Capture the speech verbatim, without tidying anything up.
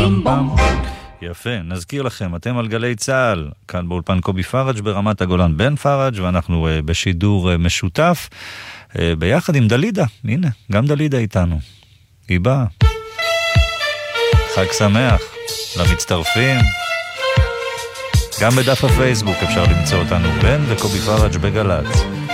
בום בום. יפה, נזכיר לכם, אתם על גלי צהל, כאן באולפן קובי פרג' ברמת הגולן בן פרג', ואנחנו uh, בשידור uh, משותף, uh, ביחד עם דלידה, הנה, גם דלידה איתנו, היא באה. חג שמח למצטרפים, גם בדף הפייסבוק אפשר למצוא אותנו בן וקובי פרג' בגלץ.